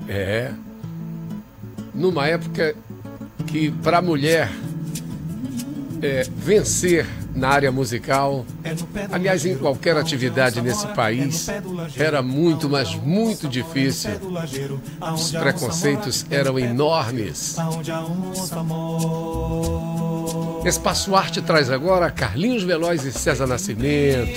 É. Numa época que para a mulher vencer na área musical, aliás, em qualquer atividade nesse país, era muito, mas muito difícil. Os preconceitos eram enormes. Espaço Arte traz agora Carlinhos Veloz e César Nascimento.